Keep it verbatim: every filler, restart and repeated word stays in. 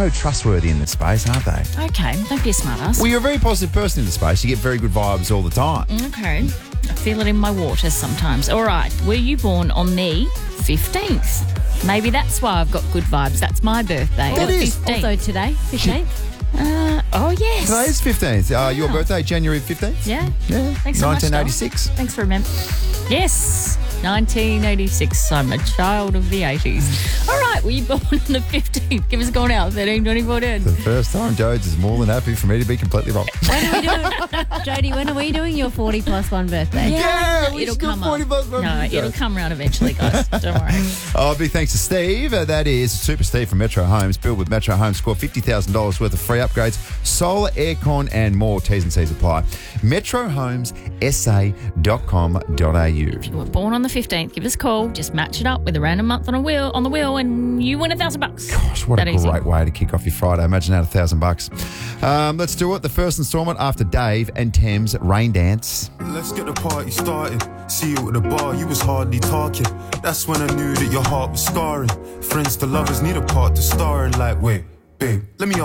so trustworthy in this space, aren't they? Okay, don't be a smartass. Well, you're a very positive person in the space. You get very good vibes all the time. Okay, I feel it in my waters sometimes. All right, were you born on the fifteenth? Maybe that's why I've got good vibes. That's my birthday. It is. fifteenth. Also today, fifteenth. Uh, oh, yes. Today's fifteenth. Uh, Your birthday, January fifteenth? Yeah. Yeah. Thanks so much, nineteen eighty-six. Doll. Thanks for remembering. Yes, nineteen eighty-six. I'm a child of the eighties. All right, were you born on the fifteenth? Give us a call now, thirteen twenty-four ten. The first time, Jodes is more than happy for me to be completely wrong. When are we doing, Jodie, when are we doing your forty plus one birthday? Yeah, we it'll should do come forty up. plus one No, birthday. it'll come around eventually, guys. Don't worry. Oh, big thanks to Steve. Uh, that is Super Steve from Metro Homes. Build with Metro Homes. Score fifty thousand dollars worth of free upgrades, solar, aircon, and more. T's and C's apply. metro homes s a dot com dot a u. If you were born on the fifteenth, give us a call. Just match it up with a random month on a wheel on the wheel, and you win a thousand bucks. Gosh, what That a easy. great way to kick off your Friday. Imagine that, a thousand bucks. Um, let's do it. The first instalment after Dave and Thames Rain Dance. Let's get the party started. See you at the bar, you was hardly talking. That's when I knew that your heart was scarring. Friends to lovers need a part to star in. Like, wait, babe, let me